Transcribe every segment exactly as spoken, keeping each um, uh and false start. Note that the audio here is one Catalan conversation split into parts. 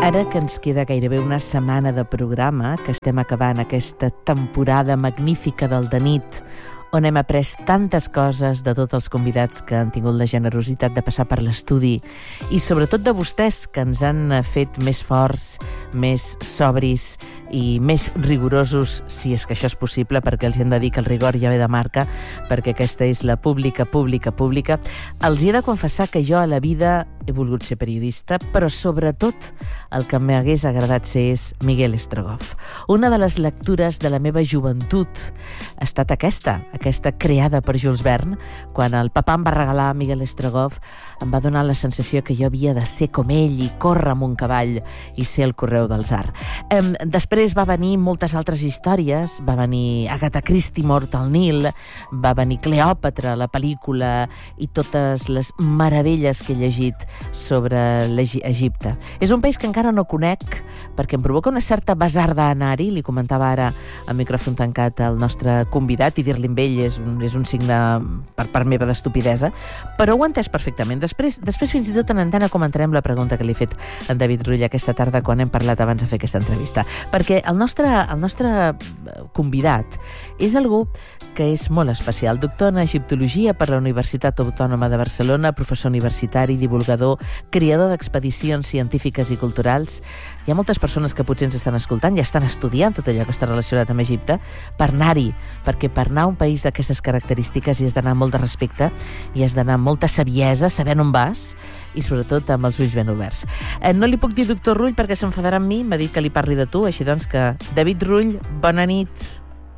Ara que ens queda gairebé una setmana de programa, que estem acabant aquesta temporada magnífica del De nit, on hem après tantes coses de tots els convidats que han tingut la generositat de passar per l'estudi i sobretot de vostès, que ens han fet més forts, més sobris i més rigorosos, si és que això és possible, perquè els hem de dir que el rigor ja ve de marca, perquè aquesta és la pública, pública, pública. Els he de confessar que jo a la vida he volgut ser periodista, però sobretot el que m'hagués agradat ser és Miguel Strogoff. Una de les lectures de la meva joventut ha estat aquesta, aquesta creada per Jules Verne. Quan el papà em va regalar Miguel Strogoff, em va donar la sensació que jo havia de ser com ell i córrer amb un cavall i ser el correu del tsar. Um, després va venir moltes altres històries, va venir Agatha Christie mort al Nil, va venir Cleòpatra, la pel·lícula, i totes les meravelles que he llegit sobre l'Egipte. És un país que encara no conec, perquè em provoca una certa basarda anar-hi, li comentava ara al micròfon tancat al nostre convidat, i dir-li amb ell és un, és un signe per part meva d'estupidesa, però ho he entès perfectament. Després, després fins i tot en antena comentarem la pregunta que li he fet a en David Rull aquesta tarda quan hem parlat abans de fer aquesta entrevista, perquè el nostre, el nostre convidat és algú que és molt especial. Doctor en egiptologia per la Universitat Autònoma de Barcelona, professor universitari, divulgador, creador d'expedicions científiques i culturals. Hi ha moltes persones que potser ens estan escoltant i estan estudiant tot allò que està relacionat amb Egipte per anar-hi, perquè per anar a un país d'aquestes característiques hi has d'anar amb molt de respecte i has d'anar amb molta saviesa, sabent on vas i sobretot amb els ulls ben oberts. Eh, no li puc dir doctor Rull perquè s'enfadarà amb mi, m'ha dit que li parli de tu, així doncs que David Rull, bona nit.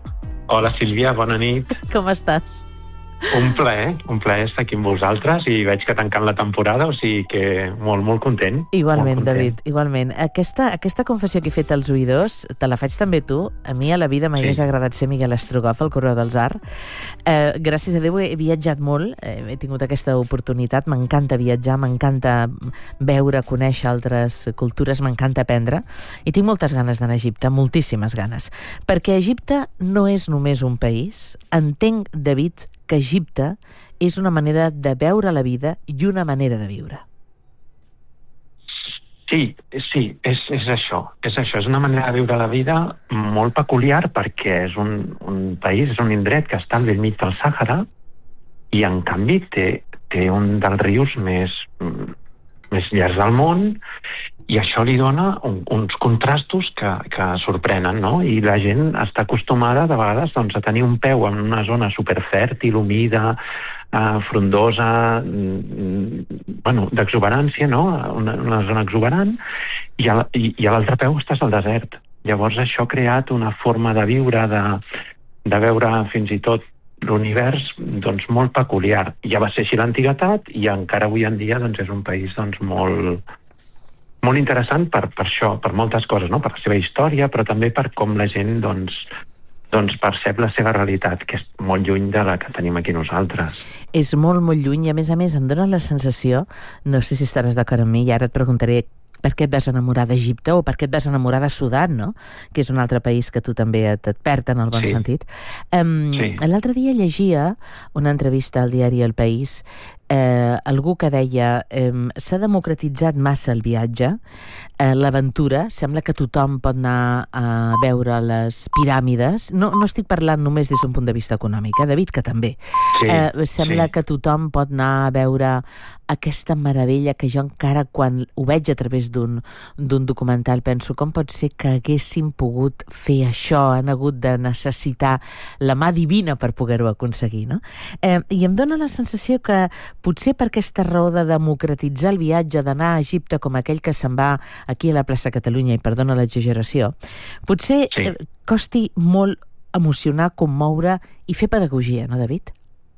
Hola Sílvia, bona nit. Com estàs? Un plaer, un plaer estar aquí amb vosaltres i veig que tancant la temporada, o sigui que molt, molt content. Igualment, molt content. David, igualment. Aquesta, aquesta confessió que he fet als oïdors, te la faig també tu. A mi a la vida m'hagués sí. agradat ser Miguel Strogoff, el correu del tsar. Eh, gràcies a Déu he viatjat molt, eh, he tingut aquesta oportunitat, m'encanta viatjar, m'encanta veure, conèixer altres cultures, m'encanta aprendre, i tinc moltes ganes d'anar a Egipte, moltíssimes ganes. Perquè Egipte no és només un país. Entenc, David, que Egipte és una manera de veure la vida i una manera de viure. Sí, sí, és, és això. És això, és una manera de viure la vida molt peculiar perquè és un, un país, és un indret que està al bell mig del Sàhara i en canvi té, té un dels rius més, més llargs del món i això li dona un, uns contrastos que, que sorprenen, no? I la gent està acostumada de vegades doncs, a tenir un peu en una zona superfèrtil, humida, eh, frondosa, mm, bueno, d'exuberància, no? Una, una zona exuberant, i a, i, i a l'altre peu estàs al desert. Llavors això ha creat una forma de viure, de, de veure fins i tot l'univers doncs, molt peculiar. Ja va ser així l'antiguitat i encara avui en dia doncs, és un país doncs, molt... molt interessant per, per això, per moltes coses, no? Per la seva història, però també per com la gent doncs, doncs percep la seva realitat, que és molt lluny de la que tenim aquí nosaltres. És molt, molt lluny, i a més a més em dona la sensació, no sé si estaràs d'acord amb mi, i ara et preguntaré per què et vas enamorar d'Egipte o per què et vas enamorar de Sudan, no? Que és un altre país que tu també et, et perd en el bon sí. sentit. Um, sí. L'altre dia llegia una entrevista al diari El País, eh, algú que deia eh, s'ha democratitzat massa el viatge, eh, l'aventura, sembla que tothom pot anar a veure les piràmides, no, no estic parlant només des d'un punt de vista econòmic, eh, David, que també. Sí, eh, sembla sí. que tothom pot anar a veure aquesta meravella que jo encara quan ho veig a través d'un d'un documental penso com pot ser que haguéssim pogut fer això, han hagut de necessitar la mà divina per poder-ho aconseguir, no? Eh, I em dóna la sensació que potser per aquesta raó de democratitzar el viatge, d'anar a Egipte com aquell que se'n va aquí a la plaça Catalunya, i perdona l'exageració, potser sí. eh, costi molt emocionar, commoure i fer pedagogia, no, David?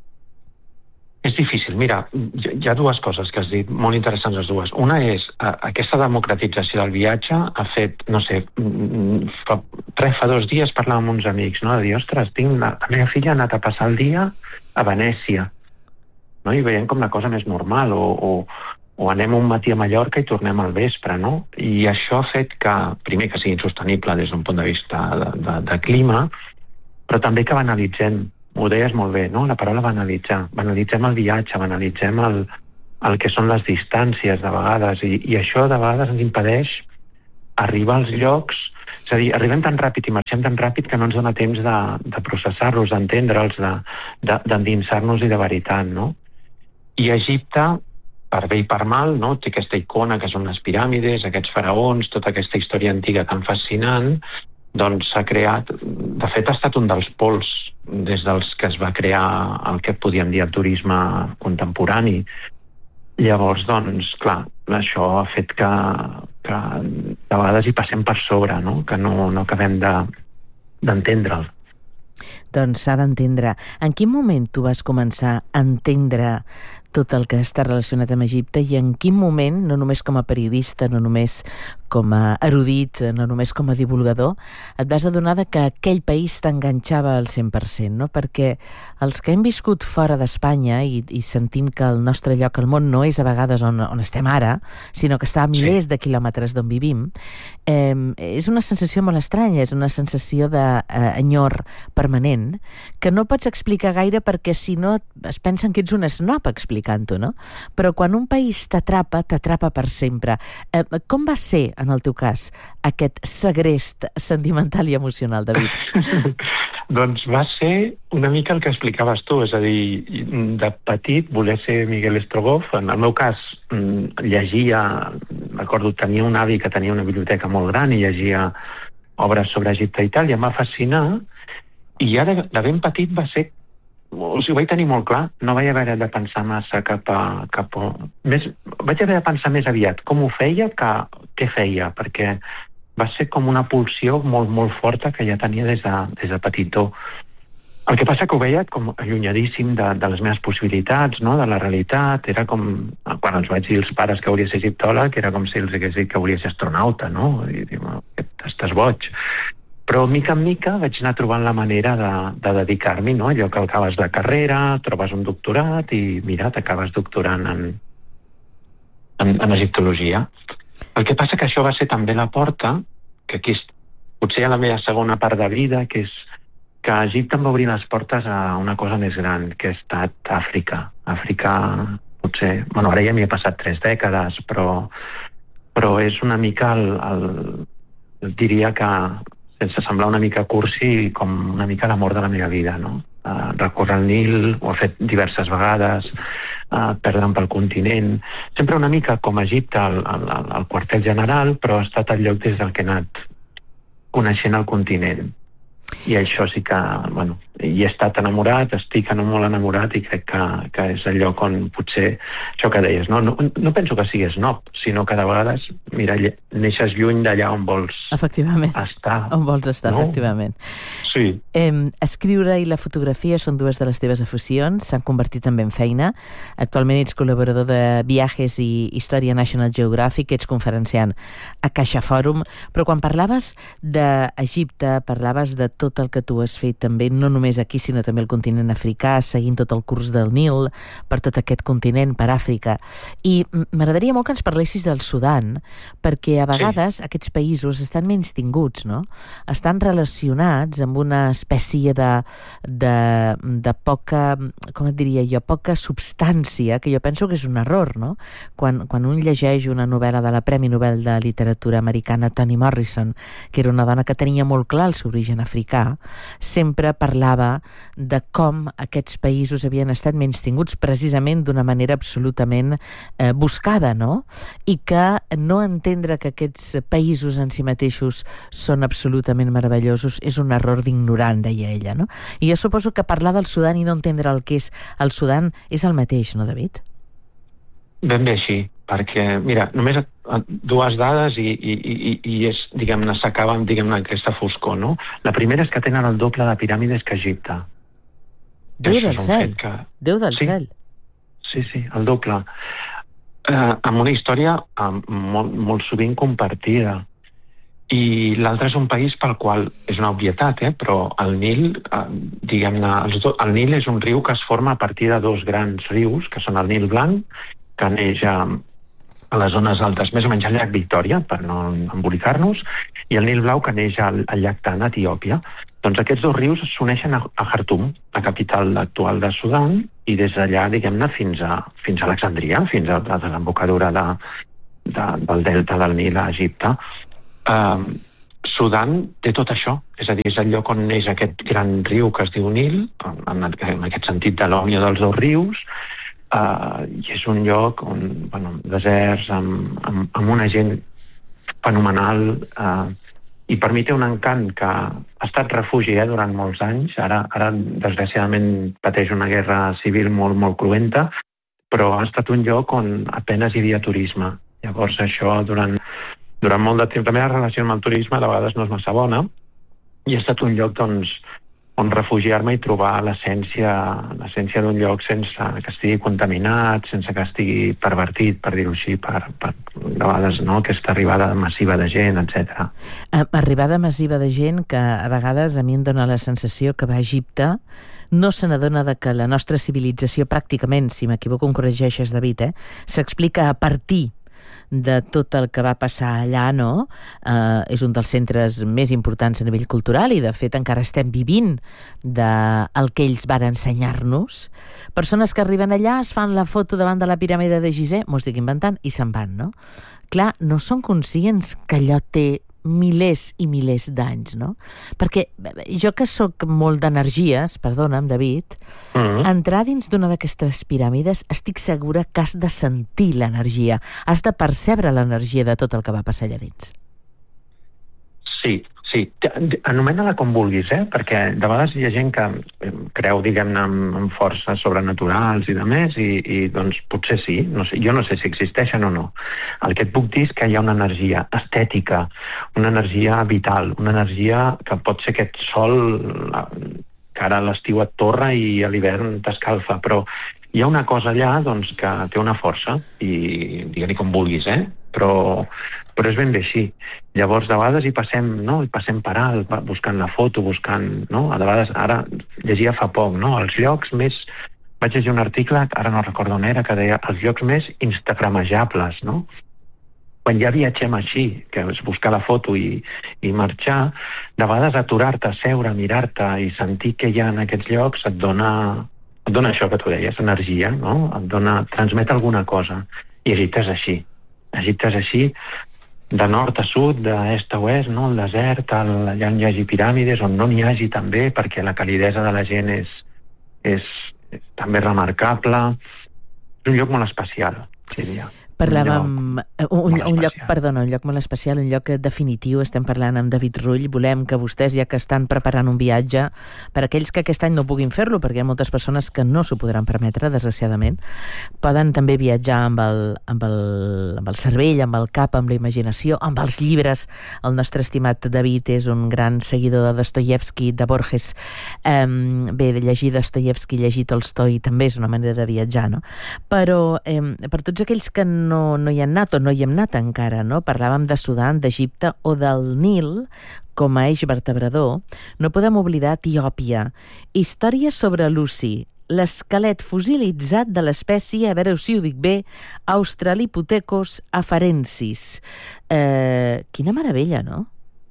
És difícil. Mira, hi ha dues coses que has dit, molt interessants les dues. Una és, eh, aquesta democratització del viatge ha fet, no sé, fa, tres, fa dos dies parlàvem amb uns amics, no? De dir, ostres, tinc una, la meva filla ha anat a passar el dia a Venècia, no? I veiem com la cosa més normal, o, o, o anem un matí a Mallorca i tornem al vespre, no? I això ha fet que, primer, que sigui insostenible des d'un punt de vista de, de, de clima, però també que banalitzem. Ho deies molt bé, no? La paraula banalitzar. Banalitzem el viatge, banalitzem el, el que són les distàncies de vegades, i, i això de vegades ens impedeix arribar als llocs, és a dir, arribem tan ràpid i marxem tan ràpid que no ens dona temps de, de processar-los, d'entendre'ls, d'endinsar-nos i de veritat, no? I Egipte, per bé i per mal, no? Té aquesta icona que són les piràmides, aquests faraons, tota aquesta història antiga tan fascinant, doncs s'ha creat, de fet ha estat un dels pols des dels que es va crear el que podíem dir el turisme contemporani. Llavors, doncs, clar, això ha fet que, que de vegades hi passem per sobre, no? Que no, no acabem d'entendre'l. Doncs s'ha d'entendre. En quin moment tu vas començar a entendre tot el que està relacionat amb Egipte i en quin moment, no només com a periodista, no només com a erudit, no només com a divulgador, et vas adonar que aquell país t'enganxava al cent per cent, no? Perquè els que hem viscut fora d'Espanya i, i sentim que el nostre lloc al món no és a vegades on, on estem ara, sinó que està a milers de quilòmetres d'on vivim, eh, és una sensació molt estranya, és una sensació d'enyor permanent que no pots explicar gaire perquè si no es pensen que ets un snob explicant-ho, no? Però quan un país t'atrapa, t'atrapa per sempre. Eh, com va ser, en el teu cas, aquest segrest sentimental i emocional, David? Doncs va ser una mica el que explicaves tu, és a dir, de petit voler ser Miguel Strogoff. En el meu cas, llegia, recordo, tenia un avi que tenia una biblioteca molt gran i llegia obres sobre Egipte i tal, i em va fascinar, i ja de, de ben petit va ser, o sigui, ho vaig tenir molt clar, no vaig haver de pensar massa cap a... Cap a més, vaig haver de pensar més aviat com ho feia que què feia, perquè va ser com una pulsió molt, molt forta que ja tenia des de, des de petitó. El que passa que ho veia com allunyadíssim de, de les meves possibilitats, no? De la realitat. Era com, quan els vaig dir als pares que volia ser egiptòleg, era com si els hagués dit que volia ser astronauta, no? I dic, estàs boig. Però mica en mica vaig anar trobant la manera de, de dedicar-m'hi, no? Allò que acabes de carrera, trobes un doctorat i, mira, t'acabes doctorant en, en, en egiptologia. El que passa que això va ser també la porta, que aquí és, potser a la meva segona part de vida, que és que Egipte em va obrir les portes a una cosa més gran, que ha estat Àfrica. Àfrica, potser... Bueno, ara ja m'hi he passat tres dècades, però, però és una mica el, el... diria que, sense semblar una mica cursi, com una mica l'amor de la meva vida, no? Uh, recórrer el Nil, ho he fet diverses vegades, uh, perdre'm pel continent, sempre una mica com Egipte, al, al, al quartel general, però ha estat el lloc des del que he anat coneixent el continent. I això sí que, bueno, hi he estat enamorat, estic molt enamorat i crec que, que és el lloc on potser, això que deies, no, no, no penso que siguis snob, sinó que de vegades, mira, neixes lluny d'allà on vols efectivament. estar. On vols estar, no? Efectivament. Sí. Eh, escriure i la fotografia són dues de les teves aficions, s'han convertit també en feina. Actualment ets col·laborador de Viajes i Història National Geographic, ets conferenciant a Caixa Fòrum, però quan parlaves d'Egipte, parlaves de tot el que tu has fet també, no només aquí, sinó també al continent africà, seguint tot el curs del Nil, per tot aquest continent, per Àfrica. I m'agradaria molt que ens parlessis del Sudan, perquè a vegades sí. Aquests països estan menys tinguts, no? Estan relacionats amb una espècie de, de, de poca, com et diria jo, poca substància, que jo penso que és un error, no? Quan, quan un llegeix una novel·la de la Premi Nobel de Literatura americana Toni Morrison, que era una dona que tenia molt clar el seu origen africà, sempre parlava de com aquests països havien estat menystinguts precisament d'una manera absolutament eh, buscada, no? I que no entendre que aquests països en si mateixos són absolutament meravellosos és un error d'ignorant, deia ella, no? I jo suposo que parlar del Sudan i no entendre el que és el Sudan és el mateix, no, David? Ben bé així, perquè, mira, només dues dades i, i, i, i és, diguem-ne, s'acaba amb, diguem-ne, aquesta foscor, no? La primera és que tenen el doble de piràmides que Egipte. Déu del cel! Que... Déu del sí. cel! Sí, sí, el doble. Eh, amb una història eh, molt, molt sovint compartida. I l'altre és un país pel qual, és una obvietat, eh, però el Nil, eh, diguem-ne, el Nil és un riu que es forma a partir de dos grans rius, que són el Nil Blanc, que neix a, a les zones altes, més o menys al llac Victòria, per no embolicar-nos, i el Nil Blau, que neix al, al llac Tana, a Etiòpia. Doncs aquests dos rius s'uneixen a, a Khartoum, la capital actual de Sudan, i des d'allà, diguem-ne, fins a, fins a Alexandria, fins a la desembocadura de, de, del delta del Nil a Egipte. Uh, Sudan té tot això, és a dir, és el lloc on neix aquest gran riu que es diu Nil, en, en aquest sentit de la unió dels dos rius, uh, i és un lloc on, bueno, deserts, amb, amb, amb una gent fenomenal, uh, i per mi té un encant que ha estat refugi eh, durant molts anys, ara, ara desgraciadament pateix una guerra civil molt, molt cruenta, però ha estat un lloc on apenas hi havia turisme. Llavors això durant Durant molt de temps, la meva relació amb el turisme de vegades no és massa bona, i ha estat un lloc doncs, on refugiar-me i trobar l'essència l'essència d'un lloc sense que estigui contaminat, sense que estigui pervertit, per dir-ho així, per, per de vegades no? Aquesta arribada massiva de gent, etcètera. Arribada massiva de gent que a vegades a mi em dóna la sensació que va a Egipte no se n'adona de que la nostra civilització pràcticament, si m'equivoco em corregeixes, David, eh, s'explica a partir de tot el que va passar allà, no? Eh, és un dels centres més importants a nivell cultural i, de fet, encara estem vivint del que ells van ensenyar-nos. Persones que arriben allà, es fan la foto davant de la piràmide de Gizeh, m'ho estic inventant, i se'n van, no? Clar, no són conscients que allò té milers i milers d'anys, no? Perquè jo que sóc molt d'energies, perdona'm, David, mm-hmm. entrar dins d'una d'aquestes piràmides estic segura que has de sentir l'energia, has de percebre l'energia de tot el que va passar allà dins. Sí, sí. Anomena-la com vulguis, eh? Perquè de vegades hi ha gent que creu, diguem-ne, en, en forces sobrenaturals i de més, i, i doncs potser sí. No sé, jo no sé si existeixen o no. El que et puc dir és que hi ha una energia estètica, una energia vital, una energia que pot ser aquest sol que ara a l'estiu et torra i a l'hivern t'escalfa, però hi ha una cosa allà doncs, que té una força, i digue-li com vulguis, eh? Però, però és ben bé així. Llavors, de vegades hi passem, no? Hi passem per alt, buscant la foto, buscant, no? A vegades, ara llegia fa poc, no? Els llocs més... Vaig llegir un article, ara no recordo on era, que deia els llocs més instagramejables, no? Quan ja viatgem així, que és buscar la foto i, i marxar, de vegades aturar-te, seure, mirar-te i sentir què hi ha en aquests llocs et dona, et dona això que tu deies, energia, no? Et dona, transmet alguna cosa. I Egipte és així. Egipte és així, de nord a sud, d'est a oest, no? El desert, el, allà on hi hagi piràmides, on no n'hi hagi també, perquè la calidesa de la gent és, és, és també remarcable. És un lloc molt especial, diria. Parlàvem... Un, un lloc, perdona, un lloc molt especial, un lloc definitiu. Estem parlant amb David Rull. Volem que vostès, ja que estan preparant un viatge, per aquells que aquest any no puguin fer-lo, perquè hi ha moltes persones que no s'ho podran permetre, desgraciadament, poden també viatjar amb el, amb, el, amb el cervell, amb el cap, amb la imaginació, amb els llibres. El nostre estimat David és un gran seguidor de Dostoievski, de Borges. Um, bé, de llegir Dostoievski, llegir Tolstoi, també és una manera de viatjar, no? Però um, per tots aquells que no, no hi han anat o no hi hem anat encara, no? Parlàvem de Sudan, d'Egipte o del Nil com a eix vertebrador, no podem oblidar Etiòpia. Història sobre Lucy, l'esquelet fossilitzat de l'espècie, a veure si ho dic bé, Australopithecus afarensis. Eh, quina meravella, no?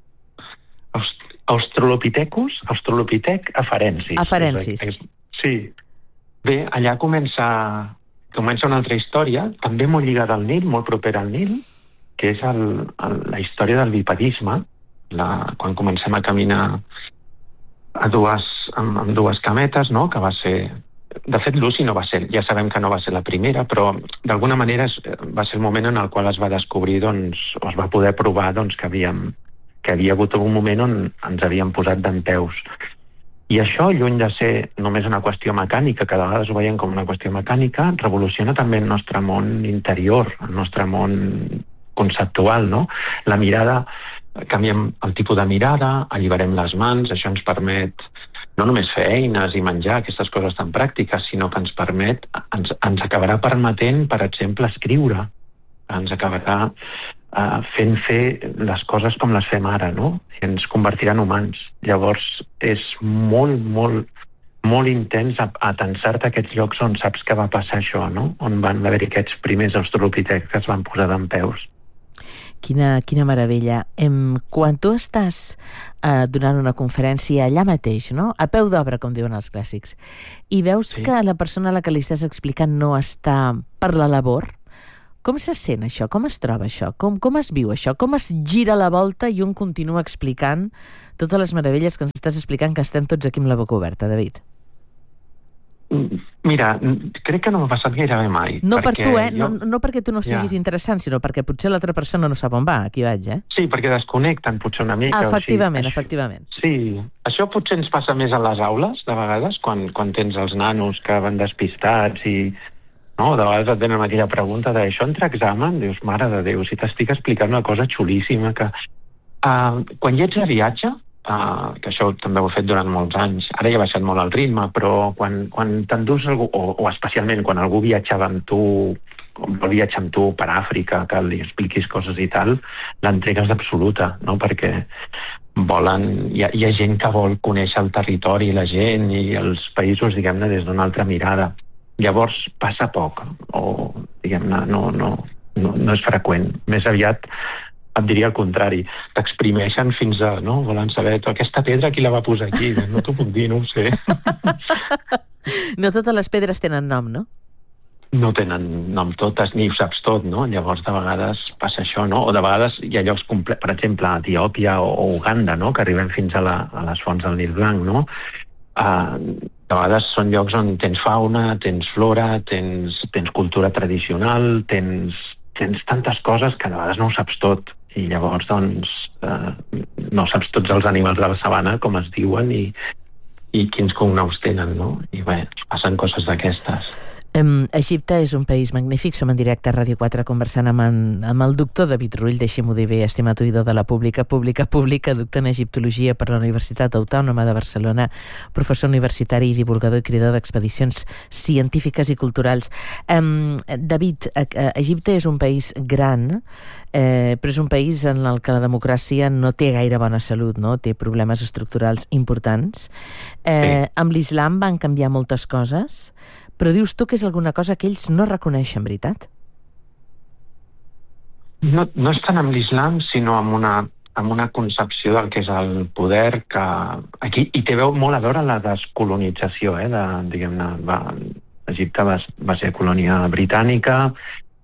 Aust Australopithecus, Australopithec afarensis. Afarensis. Sí. Bé, allà comença... Comença una altra història, també molt lligada al Nil, molt propera al Nil, que és el, el, la història del bipedisme, la, quan comencem a caminar a dues, amb, amb dues cametes, no? Que va ser... De fet, Lucy no va ser, ja sabem que no va ser la primera, però d'alguna manera es, va ser el moment en el qual es va descobrir, doncs, o es va poder provar doncs, que, havíem, que havia hagut un moment on ens havíem posat dempeus. I això, lluny de ser només una qüestió mecànica, que de vegades ho veiem com una qüestió mecànica, revoluciona també el nostre món interior, el nostre món conceptual, no? La mirada, canviem el tipus de mirada, alliberem les mans, això ens permet no només fer eines i menjar, aquestes coses tan pràctiques, sinó que ens permet, ens, ens acabarà permetent, per exemple, escriure, ens acabarà uh, fent fer les coses com les fem ara, no? I ens convertirà en humans. Llavors és molt, molt, molt intens atensar-te a aquests llocs on saps que va passar això, no? On van haver-hi aquests primers australopitecs que es van posar dempeus. Quina, quina meravella. Em, quan tu estàs eh, donant una conferència allà mateix, no? A peu d'obra, com diuen els clàssics, i veus sí. que la persona a la que li estàs explicant no està per la labor, Com se sent això? Com es troba això? Com, com es viu això? Com es gira la volta i un continua explicant totes les meravelles que ens estàs explicant, que estem tots aquí amb la boca oberta, David? Mira, crec que no m'ha passat gairebé mai. No per tu, eh? Jo... No, no perquè tu no siguis ja. interessant, sinó perquè potser l'altra persona no sap on va, aquí vaig, eh? Sí, perquè desconnecten potser una mica. Efectivament, o sigui, efectivament. Sí, això potser ens passa més a les aules, de vegades, quan, quan tens els nanos que van despistats i... No, de vegades et tenen aquella pregunta de això entre examen, dius, mare de Déu, si t'estic explicant una cosa xulíssima que... Uh, quan hi ets a viatge, uh, que això també ho he fet durant molts anys, ara ja ha baixat molt el ritme, però quan, quan t'endús algú, o, o especialment quan algú viatjava amb tu, vol viatjar amb tu per Àfrica, que li expliquis coses i tal, l'entrega és absoluta, no? Perquè volen, hi ha, hi ha gent que vol conèixer el territori, la gent i els països, diguem-ne, des d'una altra mirada. Llavors passa poc, o diguem-ne, no, no, no, no és freqüent. Més aviat et diria el contrari, t'exprimeixen fins a, no? Volen saber, aquesta pedra qui la va posar aquí? No t'ho puc dir, no ho sé. No totes les pedres tenen nom, no? No tenen nom totes, ni ho saps tot, no? Llavors de vegades passa això, no? O de vegades hi ha llocs, per exemple, a Etiòpia o Uganda, no? Que arribem fins a, la, a les fonts del Nil Blanc, no? Uh, de vegades són llocs on tens fauna, tens flora, tens, tens cultura tradicional, tens, tens tantes coses que de vegades no ho saps tot. I llavors, doncs, uh, no saps tots els animals de la sabana, com es diuen, i, i quins cognoms tenen, no? I bé, passen coses d'aquestes. Um, Egipte és un país magnífic. Som en directe a Ràdio quatre conversant amb, en, amb el doctor David Rull, deixem-ho dir bé, estimat oïdor de la pública, pública, pública, doctor en egiptologia per la Universitat Autònoma de Barcelona, professor universitari i divulgador i cridor d'expedicions científiques i culturals. Um, David, Egipte és un país gran, eh, però és un país en el que la democràcia no té gaire bona salut, no? Té problemes estructurals importants. Eh, sí. Amb l'islam van canviar moltes coses, però dius tu que és alguna cosa que ells no reconeixen, veritat? No, no és tant amb l'islam, sinó amb una, amb una concepció del que és el poder que... Aquí, i té molt a veure la descolonització, eh, de, diguem-ne, va, Egipte va, va ser colònia britànica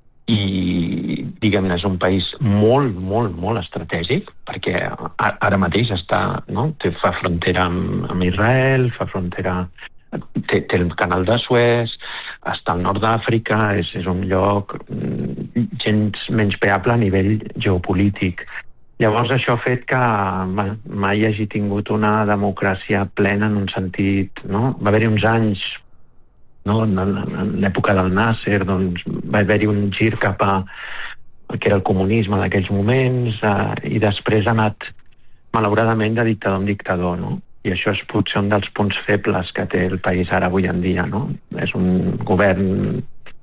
i, diguem-ne, és un país molt, molt, molt estratègic, perquè ara mateix està, no? Té, fa frontera amb, amb Israel, fa frontera... Té, té el canal de Suez, està al nord d'Àfrica, és, és un lloc gens menyspreable a nivell geopolític. Llavors això ha fet que bueno, mai hagi tingut una democràcia plena en un sentit, no? Va haver-hi uns anys, no? En, en l'època del Nasser, doncs va haver-hi un gir cap a el que era el comunisme d'aquells moments, eh, i després ha anat malauradament de dictador en dictador, no? I això és potser un dels punts febles que té el país ara avui en dia, no? És un govern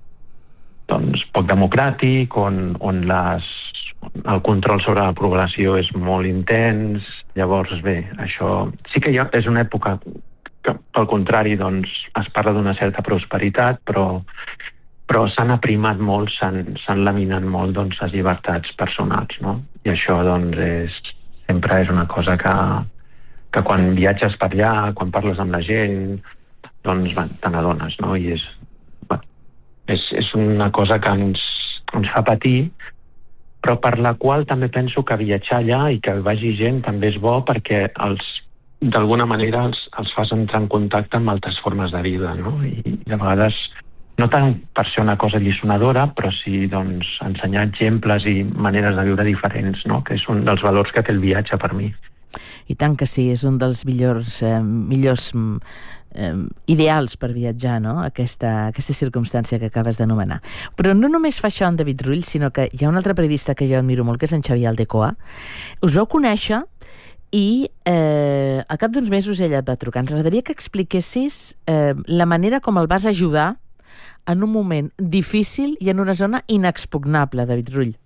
doncs, poc democràtic, on, on les, el control sobre la població és molt intens. Llavors, bé, això sí que ja és una època que, pel contrari, doncs, es parla d'una certa prosperitat, però, però s'han aprimat molt, s'han laminat molt doncs, les llibertats personals, no? I això doncs, és, sempre és una cosa que que quan viatges per allà, quan parles amb la gent, doncs bueno, te n'adones, no? I és, bueno, és, és una cosa que ens, ens fa patir, però per la qual també penso que viatjar allà i que vagi gent també és bo perquè els, d'alguna manera els, els fas entrar en contacte amb altres formes de vida, no? I de vegades, no tant per ser una cosa alliçonadora, però sí doncs, ensenyar exemples i maneres de viure diferents, no? Que és un dels valors que té el viatge per mi. I tant que sí, és un dels millors, eh, millors eh, ideals per viatjar, no? Aquesta, aquesta circumstància que acabes d'anomenar. Però no només fa això en David Rull, sinó que hi ha un altre periodista que jo admiro molt, que és en Xavier Aldecoa. Us vau conèixer i eh, al cap d'uns mesos ella et va trucar. Ens agradaria que expliquessis eh, la manera com el vas ajudar en un moment difícil i en una zona inexpugnable, David Rull.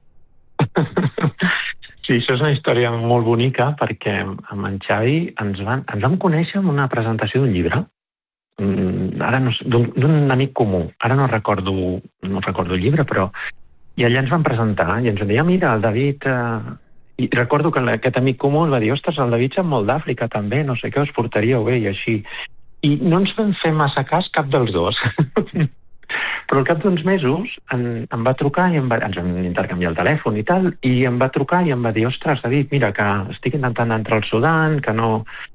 Sí, això és una història molt bonica perquè amb en Xavi ens, van, ens vam conèixer en una presentació d'un llibre, ara no, d'un amic comú. Ara no recordo, no recordo el llibre, però i allà ens van presentar i ens van dir, ah, mira, el David... Eh... I recordo que aquest amic comú ens va dir, ostres, el David sap molt d'Àfrica també, no sé què, us portaríeu bé i així. I no ens vam fer massa cas cap dels dos. Però al cap d'uns mesos en, em va trucar i em va, ens vam intercanviar el telèfon i tal, i em va trucar i em va dir, ostres, David, mira, que estic intentant entrar al Sudan, que no,